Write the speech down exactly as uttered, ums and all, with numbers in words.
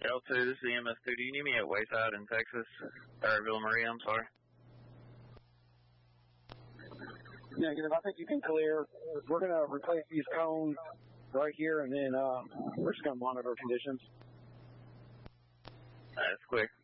L two, this is E M S two. Do you need me at Wayside in Texas? Or Villa Maria, I'm sorry. Negative. I think you can clear. We're going to replace these cones right here, and then um, we're just going to monitor conditions. That's quick.